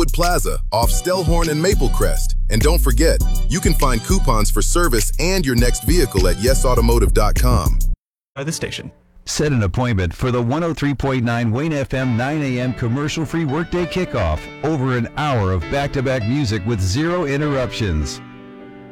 Glenwood Plaza off Stellhorn and Maple Crest. And don't forget, you can find coupons for service and your next vehicle at yesautomotive.com. By the station. Set an appointment for the 103.9 Wayne FM 9 a.m. commercial-free workday kickoff. Over an hour of back-to-back music with zero interruptions.